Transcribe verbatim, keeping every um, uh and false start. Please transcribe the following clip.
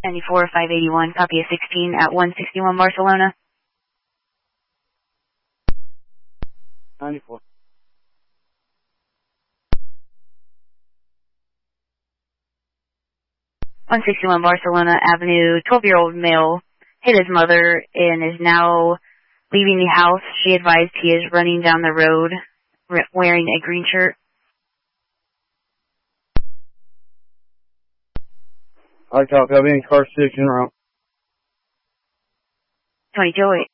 ninety-four, five eighty-one, copy a sixteen at one sixty-one Barcelona. ninety-four. one sixty-one Barcelona Avenue, twelve-year-old male hit his mother and is now leaving the house. She advised he is running down the road wearing a green shirt. I copy. I'll be in car six en route. twenty-two oh eight.